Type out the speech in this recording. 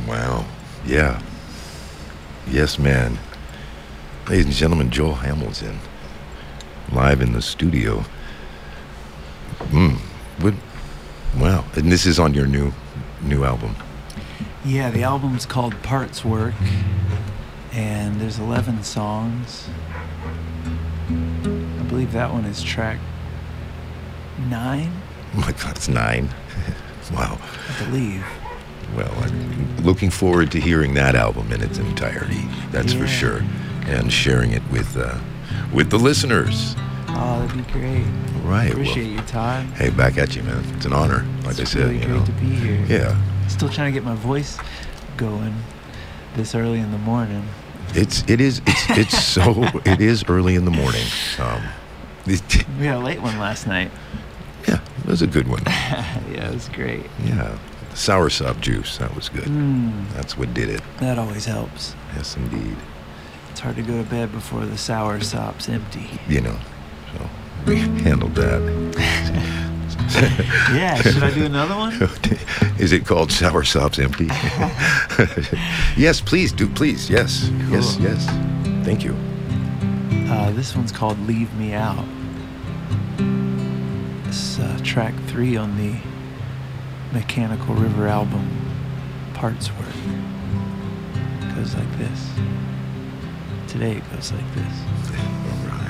Wow. Yeah. Yes, man. Ladies and gentlemen, Joel Hamilton, live in the studio. What? Wow. And this is on your new album. Yeah, the album's called Parts Work, and there's 11 songs. I believe that one is track 9. Oh my God, it's 9. Wow. I believe. Well, I'm looking forward to hearing that album in its entirety. That's for sure, and sharing it with the listeners. Oh, that'd be great. Right. Appreciate you, Todd. Hey, back at you, man. It's an honor. Like I said, really great to be here. Yeah. Still trying to get my voice going this early in the morning. It is early in the morning. We had a late one last night. Yeah, it was a good one. Yeah, it was great. Yeah. Soursop juice, that was good. That's what did it. That always helps. Yes, indeed. It's hard to go to bed before the soursop's empty. You know, so we handled that. Yeah, should I do another one? Is it called Soursop's Empty? Yes, please do, please. Yes, cool. yes. Thank you. This one's called Leave Me Out. This track 3 on the Mechanical River album, Parts Work. Goes like this. Today it goes like this.